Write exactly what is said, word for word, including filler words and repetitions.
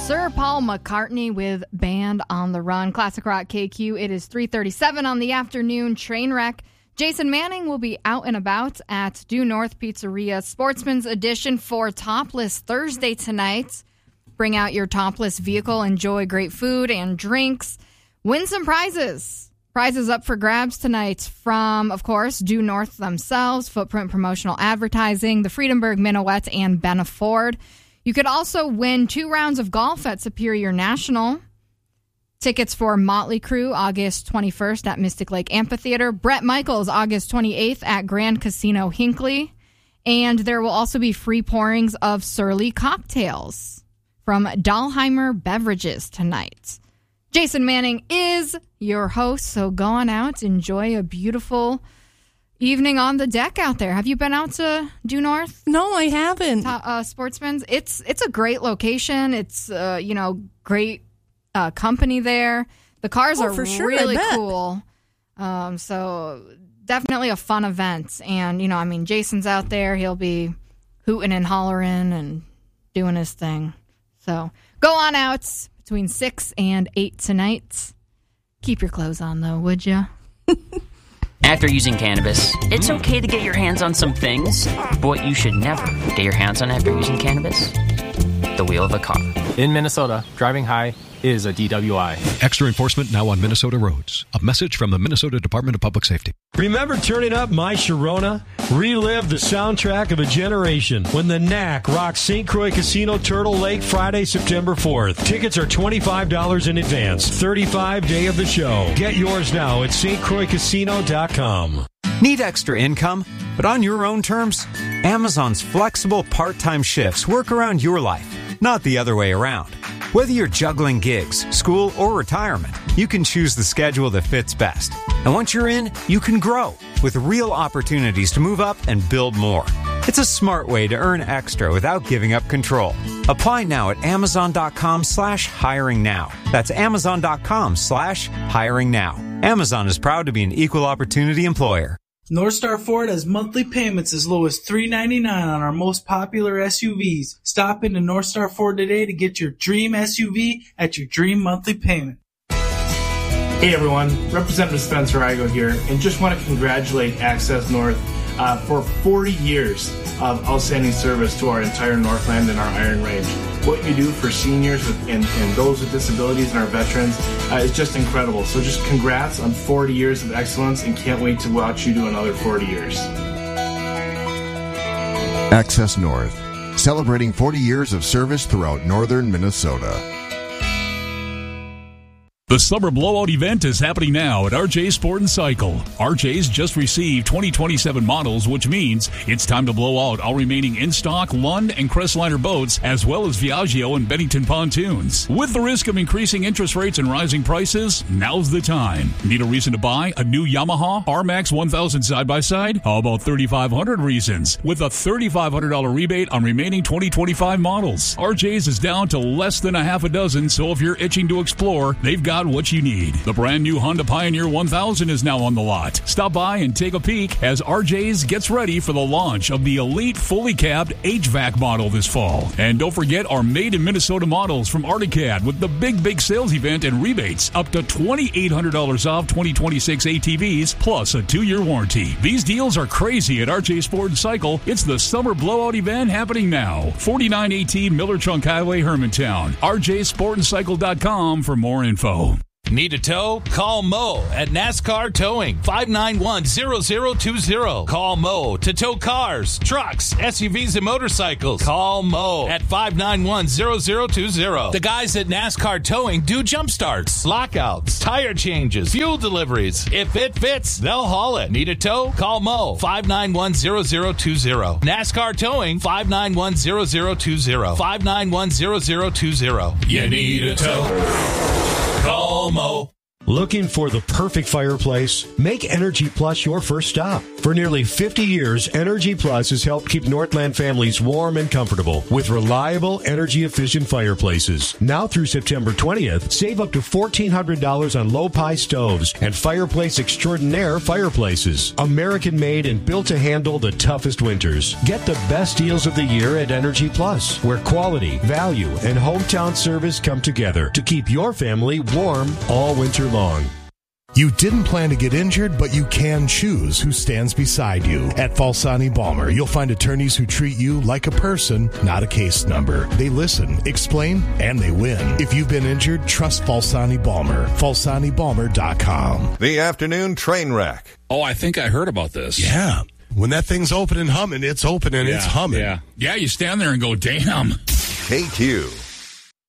Sir Paul McCartney with Band on the Run. Classic Rock K Q. It is three thirty-seven on the afternoon. Trainwreck. Jason Manning will be out and about at Due North Pizzeria Sportsman's Edition for Topless Thursday tonight. Bring out your topless vehicle, enjoy great food and drinks, win some prizes. Prizes up for grabs tonight from, of course, Due North themselves, Footprint Promotional Advertising, the Friedenberg Minuet, and Ben Ford. You could also win two rounds of golf at Superior National. Tickets for Motley Crue, August twenty-first at Mystic Lake Amphitheater. Bret Michaels, August twenty-eighth at Grand Casino Hinckley. And there will also be free pourings of Surly cocktails from Dahlheimer Beverages tonight. Jason Manning is your host, so go on out, enjoy a beautiful evening on the deck out there. Have you been out to Due North? No, I haven't. Uh, Sportsman's. It's it's a great location. It's uh, you know great uh, company there. The cars oh, are for sure, really cool. Um, so definitely a fun event. And you know, I mean, Jason's out there. He'll be hooting and hollering and doing his thing. So go on out between six and eight tonight. Keep your clothes on though, would you? After using cannabis, it's okay to get your hands on some things, but what you should never get your hands on after using cannabis? The wheel of a car. In Minnesota, driving high is a D W I. Extra enforcement now on Minnesota roads. A message from the Minnesota Department of Public Safety. Remember turning up My Sharona? Relive the soundtrack of a generation when the N A C rocks Saint Croix Casino Turtle Lake Friday, September fourth. Tickets are twenty-five dollars in advance. thirty-five day of the show. Get yours now at S T Croix Casino dot com. Need extra income, but on your own terms? Amazon's flexible part-time shifts work around your life, not the other way around. Whether you're juggling gigs, school, or retirement, you can choose the schedule that fits best. And once you're in, you can grow with real opportunities to move up and build more. It's a smart way to earn extra without giving up control. Apply now at amazon.com slash hiring now. That's amazon.com slash hiring now. Amazon is proud to be an equal opportunity employer. North Star Ford has monthly payments as low as three dollars and ninety-nine cents on our most popular S U Vs. Stop into North Star Ford today to get your dream S U V at your dream monthly payment. Hey everyone, Representative Spencer Igo here, and just want to congratulate Access North uh, for forty years of outstanding service to our entire Northland and our Iron Range. What you do for seniors and, and those with disabilities and our veterans uh, is just incredible. So just congrats on forty years of excellence, and can't wait to watch you do another forty years. Access North, celebrating forty years of service throughout northern Minnesota. The Summer Blowout event is happening now at R J Sport and Cycle. R J's just received twenty twenty-seven models, which means it's time to blow out all remaining in-stock Lund and Crestliner boats, as well as Viaggio and Bennington pontoons. With the risk of increasing interest rates and rising prices, now's the time. Need a reason to buy a new Yamaha R MAX one thousand side-by-side? How about thirty-five hundred reasons? With a thirty-five hundred dollars rebate on remaining twenty twenty-five models. R J's is down to less than a half a dozen, so if you're itching to explore, they've got what you need. The brand new Honda Pioneer one thousand is now on the lot. Stop by and take a peek as R J's gets ready for the launch of the elite fully cabbed H V A C model this fall. And don't forget our made in Minnesota models from Articad with the big, big sales event and rebates up to twenty-eight hundred dollars off twenty twenty-six A T Vs plus a two-year warranty. These deals are crazy at R J Sport and Cycle. It's the Summer Blowout event happening now. forty-nine eighteen Miller Trunk Highway, Hermantown. R J Sport and Cycle dot com for more info. Need a tow? Call Mo at NASCAR Towing, five nine one, zero zero two zero. Call Mo to tow cars, trucks, S U Vs, and motorcycles. Call Mo at five nine one, zero zero two zero. The guys at NASCAR Towing do jump starts, lockouts, tire changes, fuel deliveries. If it fits, they'll haul it. Need a tow? Call Mo, five nine one, zero zero two zero. NASCAR Towing, five nine one, zero zero two zero. five nine one, zero zero two zero. You need a tow? Call Mo. Looking for the perfect fireplace? Make Energy Plus your first stop. For nearly fifty years, Energy Plus has helped keep Northland families warm and comfortable with reliable, energy-efficient fireplaces. Now through September twentieth, save up to fourteen hundred dollars on low-pie stoves and Fireplace Extraordinaire fireplaces. American-made and built to handle the toughest winters. Get the best deals of the year at Energy Plus, where quality, value, and hometown service come together to keep your family warm all winter long. You didn't plan to get injured, but you can choose who stands beside you. At Falsani Balmer, you'll find attorneys who treat you like a person, not a case number. They listen, explain, and they win. If you've been injured, trust Falsani Balmer. Falsani Balmer dot com. The afternoon train wreck. Oh, I think I heard about this. Yeah. When that thing's open and humming, it's open and yeah, it's humming. Yeah. yeah, you stand there and go, damn. K Q.